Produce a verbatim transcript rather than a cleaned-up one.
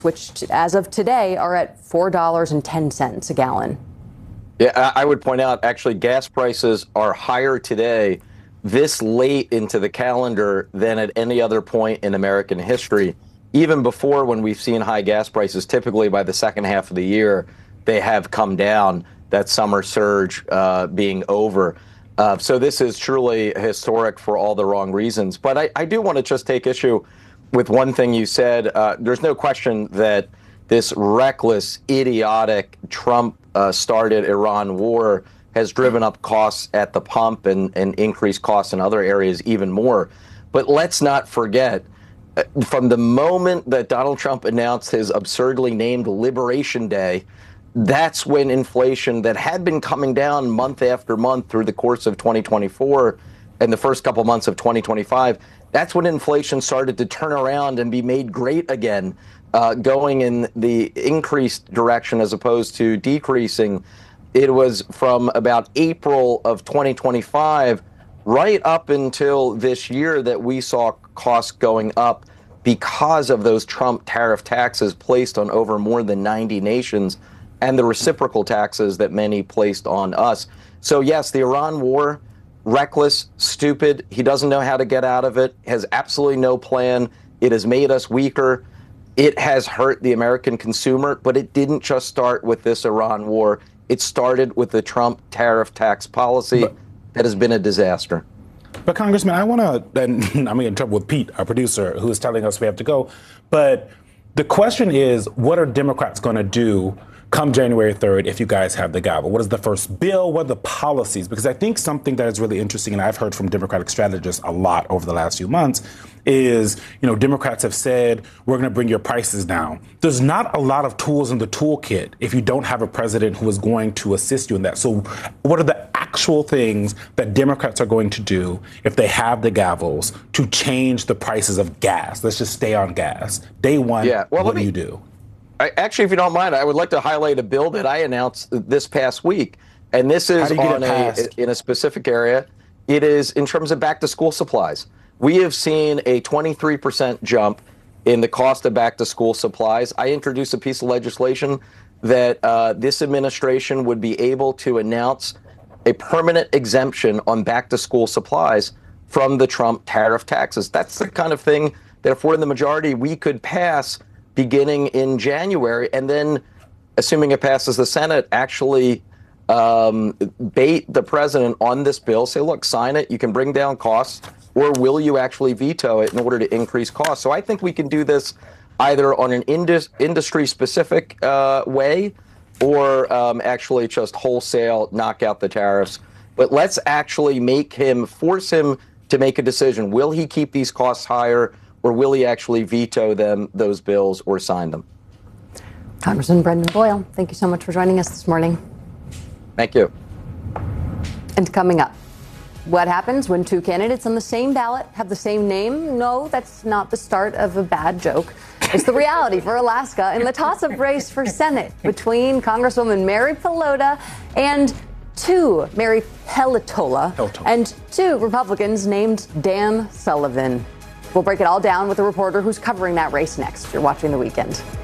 which as of today are at four dollars and ten cents a gallon. Yeah, I would point out, actually, gas prices are higher today, this late into the calendar, than at any other point in American history. Even before, when we've seen high gas prices, typically by the second half of the year, they have come down, that summer surge uh, being over. Uh, so this is truly historic for all the wrong reasons. But I, I do want to just take issue with one thing you said. Uh, there's no question that this reckless, idiotic Trump uh, started Iran war has driven up costs at the pump and, and increased costs in other areas even more. But let's not forget, uh, from the moment that Donald Trump announced his absurdly named Liberation Day, that's when inflation that had been coming down month after month through the course of twenty twenty-four and the first couple months of twenty twenty-five, that's when inflation started to turn around and be made great again, uh, going in the increased direction as opposed to decreasing. It was from about April of twenty twenty-five right up until this year that we saw costs going up because of those Trump tariff taxes placed on over more than ninety nations and the reciprocal taxes that many placed on us. So yes, the Iran war, reckless, stupid. He doesn't know how to get out of it, has absolutely no plan. It has made us weaker. It has hurt the American consumer, but it didn't just start with this Iran war. It started with the Trump tariff tax policy but, that has been a disaster. But Congressman, I want to, and I'm in trouble with Pete, our producer, who is telling us we have to go. But the question is, what are Democrats going to do come January third if you guys have the gavel? What is the first bill? What are the policies? Because I think something that is really interesting, and I've heard from Democratic strategists a lot over the last few months, is, you know, Democrats have said, we're going to bring your prices down. There's not a lot of tools in the toolkit if you don't have a president who is going to assist you in that. So what are the actual things that Democrats are going to do if they have the gavels to change the prices of gas? Let's just stay on gas. Day one, yeah. well, what me, do you do? I, actually, if you don't mind, I would like to highlight a bill that I announced this past week. And this is on a, in a specific area. It is in terms of back to school supplies. We have seen a twenty-three percent jump in the cost of back to school supplies. I introduced a piece of legislation that uh, this administration would be able to announce a permanent exemption on back to school supplies from the Trump tariff taxes. That's the kind of thing that if we're in the majority, we could pass beginning in January, and then, assuming it passes the Senate, actually um, bait the president on this bill, say, look, sign it, you can bring down costs, or will you actually veto it in order to increase costs? So I think we can do this either on an indus- industry-specific uh, way or um, actually just wholesale knock out the tariffs. But let's actually make him, force him to make a decision. Will he keep these costs higher, or will he actually veto them, those bills, or sign them? Congressman Brendan Boyle, thank you so much for joining us this morning. Thank you. And coming up, what happens when two candidates on the same ballot have the same name? No, that's not the start of a bad joke. It's the reality for Alaska in the toss-up race for Senate between Congresswoman Mary Peltola and two, Mary Peltola, Peltola, and two Republicans named Dan Sullivan. We'll break it all down with a reporter who's covering that race next. You're watching The Weekend.